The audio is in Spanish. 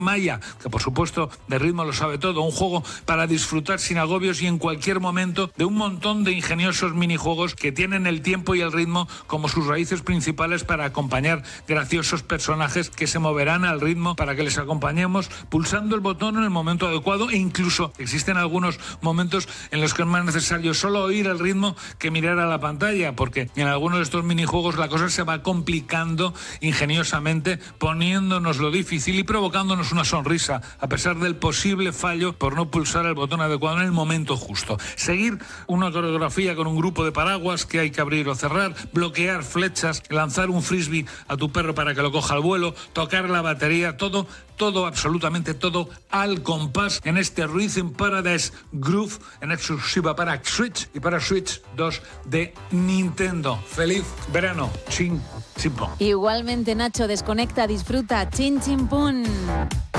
Maya, que por supuesto de ritmo lo sabe todo, un juego para disfrutar sin agobios y en cualquier momento de un montón de ingeniosos minijuegos que tienen el tiempo y el ritmo como sus raíces principales para acompañar graciosos personajes que se moverán al ritmo para que les acompañemos pulsando el botón en el momento adecuado, e incluso existen algunos momentos en los que es más necesario solo oír el ritmo que mirar a la pantalla, porque en algunos de estos minijuegos la cosa se va complicando ingeniosamente, poniéndonos lo difícil y provocándonos una sonrisa a pesar del posible fallo por no pulsar el botón adecuado en el momento justo. Seguir una coreografía con un grupo de paraguas que hay que abrir o cerrar, bloquear flechas, lanzar un frisbee a tu perro para que lo coja al vuelo, tocar la batería, todo, absolutamente todo al compás en este Rhythm Paradise Groove en exclusiva para Switch y para Switch 2 de Nintendo. ¡Feliz verano! Chin, chin, pon. Igualmente, Nacho, desconecta, disfruta. Chin, chin, pun.